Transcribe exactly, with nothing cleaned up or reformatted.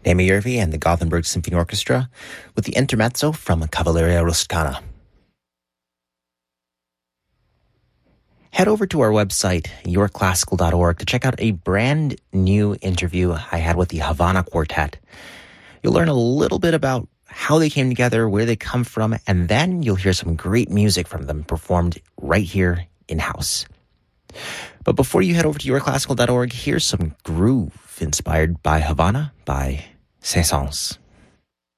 Naomi Yervi and the Gothenburg Symphony Orchestra with the intermezzo from Cavalleria Rusticana. Head over to our website, your classical dot org, to check out a brand new interview I had with the Havana Quartet. You'll learn a little bit about how they came together, where they come from, and then you'll hear some great music from them performed right here in-house. But before you head over to your classical dot org, here's some groove inspired by Havana by Saint-Saëns.